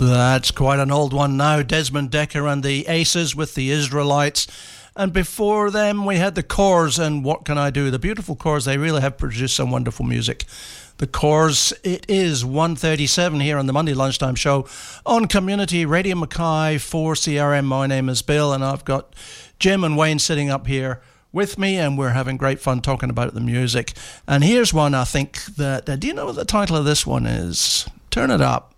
That's quite an old one now. Desmond Dekker and the Aces with the Israelites. And before them, we had the Corrs and What Can I Do? The beautiful Corrs, they really have produced some wonderful music. The Corrs, it is 1:37 here on the Monday Lunchtime Show on Community Radio Mackay for CRM. My name is Bill, and I've got Jim and Wayne sitting up here with me, and we're having great fun talking about the music. And here's one I think that, do you know what the title of this one is? Turn it up.